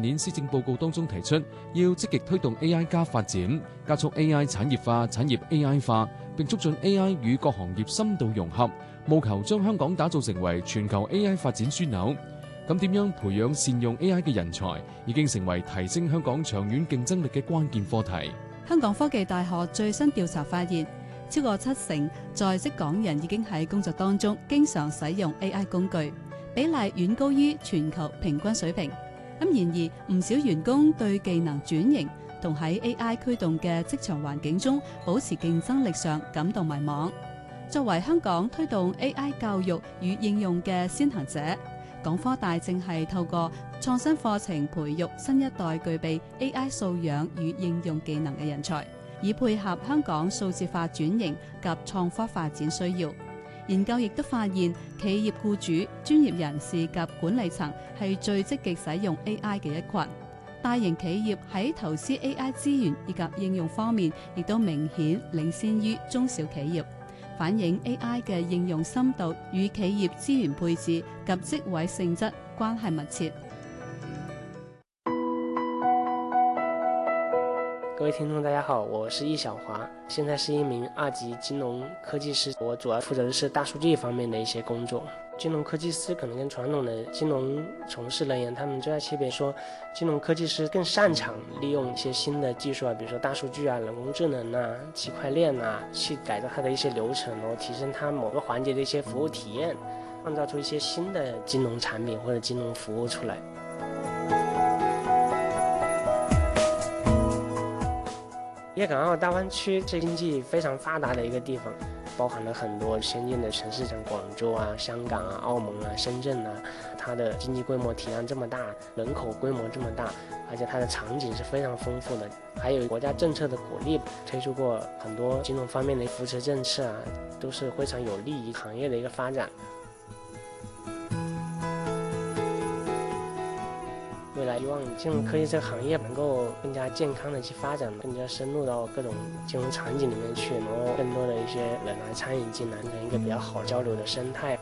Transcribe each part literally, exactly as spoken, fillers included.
年施政報告當中提出，要積極推動 A I 加發展，加速 A I 產業化、產業 A I 化，並促進 A I 與各行業深度融合，務求將香港打造成為全球 A I 發展樞紐。咁點樣培養善用 A I 嘅人才，已經成為提升香港長遠競爭力嘅關鍵課題。 香港科技大學最新調查發現，超過七成在職港人已經喺工作當中經常使用 A I 工具，比例遠高於全球平均水平。咁然而，唔少員工對技能轉型同喺 A I 驅動嘅職場環境中保持競爭力上感到迷茫。作為香港推動 A I 教育與應用嘅先行者，港科大正係透過創新課程培育新一代具備 A I 素養與應用技能嘅人才，以配合香港數字化轉型及創科發展需要。研究亦都發現，企業僱主、專業人士及管理層係最積極使用 A I 嘅一群。大型企業喺投資 A I 資源以及應用方面，亦都明顯領先於中小企業，反映 A I 嘅應用深度與企業資源配置及職位性質關係密切。 各位聽眾大家好，我是易小華，現在是一名二級金融科技師，我主要負責的是大數據方面的一些工作。金融科技師可能跟傳統的金融從事人員，他們最大區別說，金融科技師更擅長利用一些新的技術啊，比如說大數據啊、人工智能啊、區塊鏈啊，去改造它的一些流程，然後提升它某個環節的一些服務體驗，創造出一些新的金融產品或者金融服務出來。粵港澳大灣區是經濟非常發達的一個地方，包含了很多先進的城市，像廣州啊、香港啊、澳門啊、深圳啊，它的經濟規模體量這麼大，人口規模這麼大，而且它的場景是非常豐富的，還有國家政策的鼓勵，推出過很多金融方面的扶持政策啊，都是非常有利於行業的一個發展。未來希望金融科技這個行業能夠更加健康的去發展，更加深入到各種金融場景裡面去，然後更多的一些人來參與進來，成一個比較好交流的生態。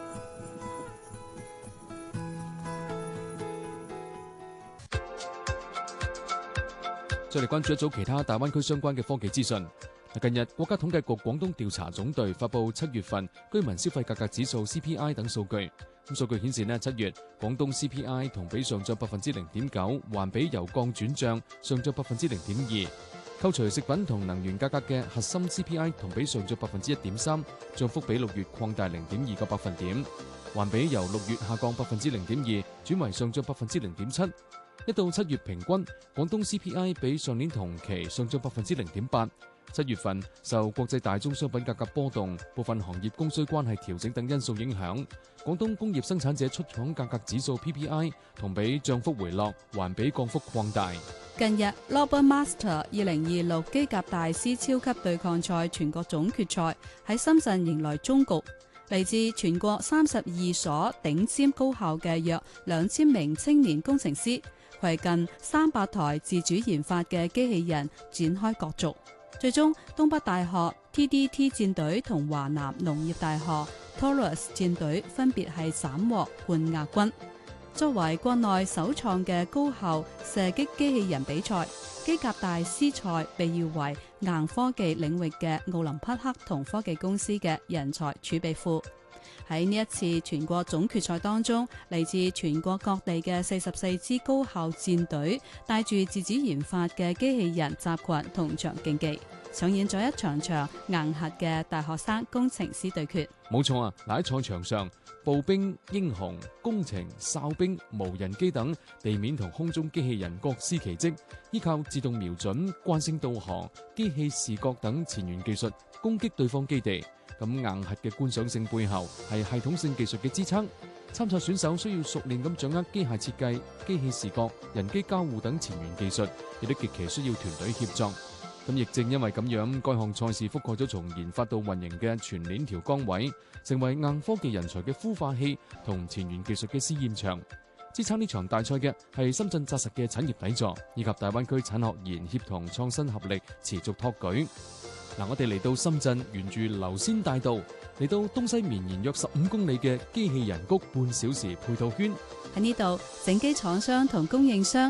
再嚟關注一組其他大灣區相關嘅科技資訊。近日，國家統計局廣東調查總隊發布七月份居民消費價格指數 C P I 等數據。咁數據顯示呢，七月廣東 C P I 同比上漲百分之零點九，環比由降轉漲，上漲百分之零點二。扣除食品同能源價格嘅核心 C P I 同比上漲百分之一點三，漲幅比六月擴大零點二個百分點，環比由六月下降百分之零點二，轉為上漲百分之零點七。一到七月平均，廣東 C P I 比上年同期上漲百分之零點八。七月份受國際大宗商品價格波動、部分行業供需關係調整等因素影響，廣東工業生產者出廠價格指數 P P I 同比漲幅回落，環比降幅擴大。 近日 Global Master 二零二六機甲大師超級對抗賽全國總決賽喺深圳迎來終局，嚟自全國三十二所頂尖高校嘅約兩千名青年工程師，攜近三百台自主研發嘅機器人展開角逐。最終，東北大學 T D T 戰隊同華南農業大學 Taurus 戰隊分別係斬獲冠亞軍。作為國內首創嘅高校射擊機器人比賽，機甲大師賽被譽為硬科技領域嘅奧林匹克同科技公司嘅人才儲備庫。喺呢一次全國總決賽當中，嚟自全國各地嘅四十四支高校戰隊帶住自主研發嘅機器人集群同場競技，上演咗一場場硬核嘅大學生工程師對決。 冇錯啊！嗱，喺賽場上，步兵、英雄、工程、哨兵、無人機等地面同空中機器人各司其職，依靠自動瞄準、慣性導航、機器視覺等前沿技術攻擊對方基地。咁硬核嘅觀賞性背後係系統性技術嘅支撐。參賽選手需要熟練咁掌握機械設計、機器視覺、人機交互等前沿技術，亦都極其需要團隊協作。咁亦正因為咁樣，該項賽事覆蓋咗從研發到運營嘅全鏈條崗位，成為硬科技人才嘅孵化器同前沿技術嘅試驗場。支撐呢場大賽嘅係深圳紮實嘅產業底座，以及大灣區產學研協同創新合力持續托舉。嗱，我哋嚟到深圳，沿住流仙大道嚟到東西綿延約十五公里嘅機器人谷半小時配套圈。 喺呢度，整機廠商同供應商